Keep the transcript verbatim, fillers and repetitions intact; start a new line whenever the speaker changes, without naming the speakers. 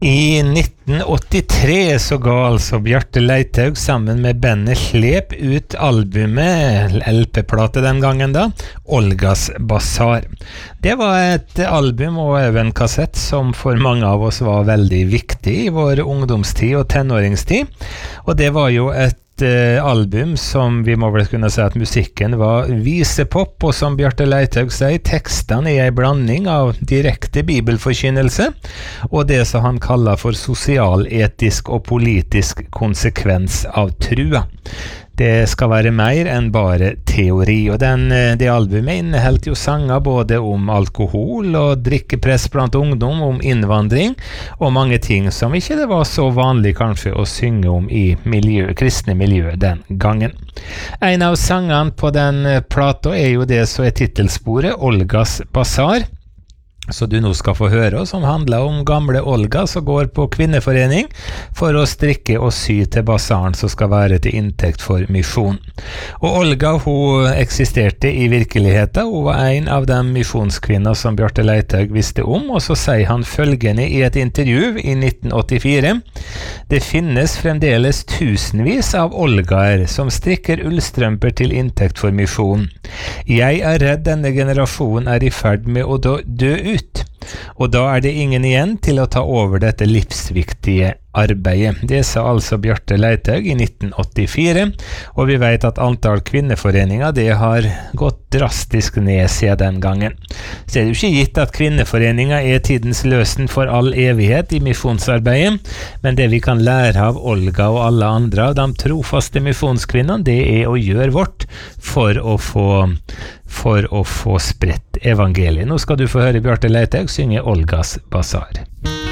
I nitten åttitre så ga altså Bjarte Leithaug sammen med bandet Slep ut albumet, L P-plate den gangen da, Olgas Basar. Det var et album og en kassett som for mange av oss var veldig viktig i vår ungdomstid og tenåringstid, og det var jo et album som vi må vel kunne si at musikken var visepop, og som Bjarte Leithaug sier, tekstene er en blanding av direkte bibelforkynnelse og det som han kaller for sosialetisk og politisk konsekvens av trua. Det skal være mer enn bare teori, og den, det albumet inneholdt jo sanger både om alkohol og drikkepress blant ungdom, om innvandring og mange ting som ikke det var så vanlig kanskje å synge om i miljø, kristne miljø den gangen. En av sangene på den plata er jo det som er titelsporet, Olgas Basar, så du nå skal få høre, som handler om gamle Olga som går på kvinneforening for å strikke og sy til basaren som skal være til inntekt for misjon. Og Olga, hun eksisterte i virkeligheten, hun var en av de misjonskvinner som Bjarte Leithaug visste om, og så sier han følgende i et intervju i nitten åttifire: det finnes fremdeles tusenvis av Olgaer som strikker ullstrømper til inntekt for misjon. Jeg er redd denne generasjonen er i ferd med å dø ut. Og da er det ingen igjen til å ta over dette livsviktige arbeidet. Det sa altså Bjarte Leithaug i nitten åttifire, og vi vet at antall kvinneforeninger det har gått drastisk ned siden den gangen. Så er det jo ikke gitt at kvinneforeninger er tidens løsen for all evighet i misjonsarbeidet, men det vi kan lære av Olga og alle andre av de trofaste misjonskvinnene, det er å gjøre vårt for å få, for å få spredt evangeliet. Nå skal du få høre Bjarte Leithaug synge Olgas Basar.